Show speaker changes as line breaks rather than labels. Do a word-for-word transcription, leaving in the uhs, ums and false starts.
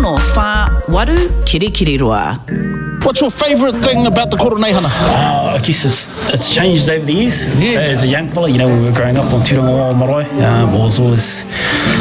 no whā waru kirikiriroa.
What's your favourite thing about the koro nei hana?
Uh, I guess it's, it's changed over the years. Yeah. So as a young fella, you know, when we were growing up on Turangawa Marae, um, I was always